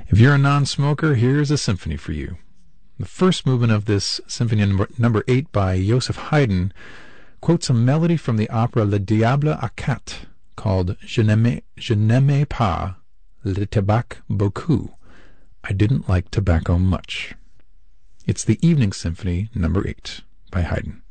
If you're a non-smoker, here's a symphony for you. The first movement of this symphony number 8 by Joseph Haydn quotes a melody from the opera Le Diable à Quatre called Je n'aimais pas le tabac beaucoup. I didn't like tobacco much. It's the Evening Symphony number 8 by Haydn.